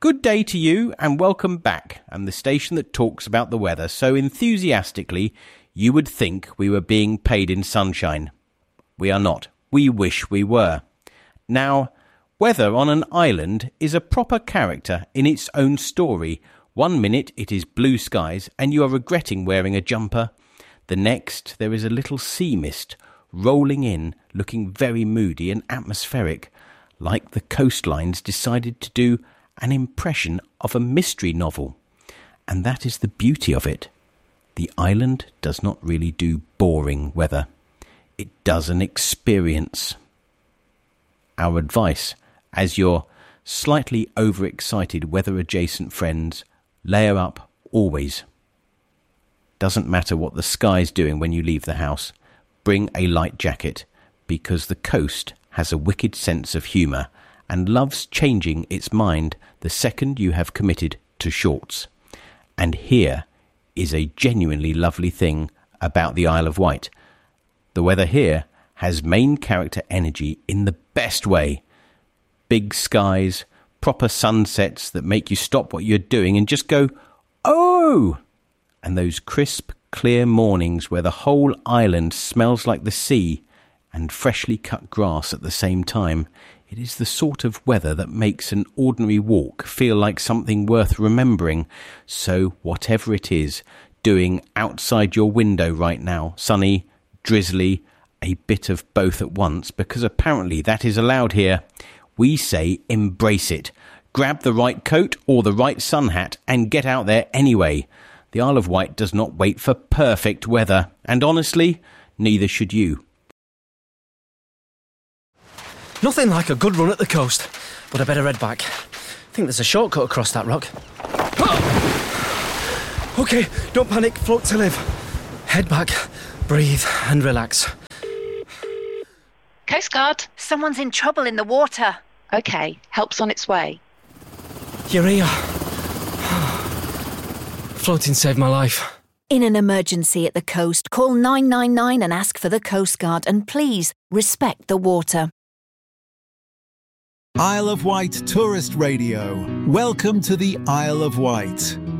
Good day to you and welcome back. I'm the station that talks about the weather so enthusiastically you would think we were being paid in sunshine. We are not. We wish we were. Now, weather on an island is a proper character in its own story. One minute it is blue skies and you are regretting wearing a jumper. The next there is a little sea mist rolling in, looking very moody and atmospheric, like the coastlines decided to do an impression of a mystery novel. And that is the beauty of it. The island does not really do boring weather. It does an experience. Our advice, as your slightly overexcited weather-adjacent friends, layer up always. Doesn't matter what the sky's doing when you leave the house. Bring a light jacket, because the coast has a wicked sense of humour and loves changing its mind the second you have committed to shorts. And here is a genuinely lovely thing about the Isle of Wight. The weather here has main character energy in the best way. Big skies, proper sunsets that make you stop what you're doing and just go, oh! And those crisp, clear mornings where the whole island smells like the sea and freshly cut grass at the same time. It is the sort of weather that makes an ordinary walk feel like something worth remembering. So whatever it is doing outside your window right now, sunny, drizzly, a bit of both at once, because apparently that is allowed here, we say embrace it. Grab the right coat or the right sun hat and get out there anyway. The Isle of Wight does not wait for perfect weather, and honestly, neither should you. Nothing like a good run at the coast, but I better head back. I think there's a shortcut across that rock. OK, don't panic, float to live. Head back, breathe and relax. Coast Guard. Someone's in trouble in the water. OK, help's on its way. You're here. Floating saved my life. In an emergency at the coast, call 999 and ask for the Coast Guard, and please respect the water. Isle of Wight Tourist Radio. Welcome to the Isle of Wight.